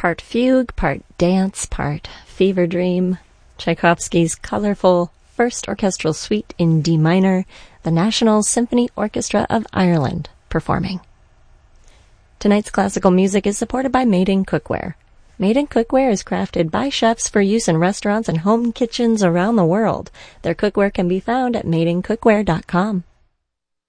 Part fugue, part dance, part fever dream. Tchaikovsky's colorful First Orchestral Suite in D minor, the National Symphony Orchestra of Ireland performing. Tonight's classical music is supported by Made in Cookware. Made in Cookware is crafted by chefs for use in restaurants and home kitchens around the world. Their cookware can be found at madeincookware.com.